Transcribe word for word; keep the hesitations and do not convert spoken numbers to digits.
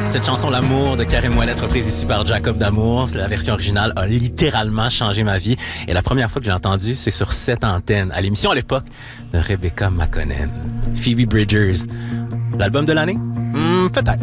Cette chanson L'amour de Karim Ouellet, reprise ici par Jacob D'Amour, c'est la version originale, a littéralement changé ma vie. Et la première fois que j'ai entendu, c'est sur cette antenne, à l'émission à l'époque de Rebecca McConnell. Phoebe Bridgers. L'album de l'année? Hmm, peut-être.